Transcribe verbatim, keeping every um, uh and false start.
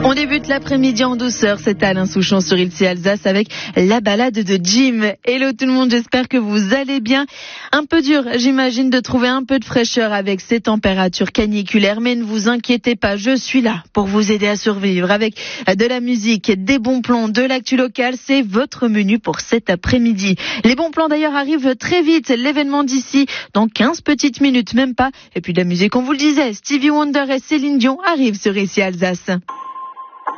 On débute l'après-midi en douceur, c'est Alain Souchon sur Ici Alsace avec la balade de Jim. Hello tout le monde, j'espère que vous allez bien. Un peu dur, j'imagine, de trouver un peu de fraîcheur avec ces températures caniculaires, mais ne vous inquiétez pas, je suis là pour vous aider à survivre avec de la musique, des bons plans, de l'actu locale, c'est votre menu pour cet après-midi. Les bons plans d'ailleurs arrivent très vite, l'événement d'ici dans quinze petites minutes, même pas. Et puis de la musique, on vous le disait, Stevie Wonder et Céline Dion arrivent sur Ici Alsace.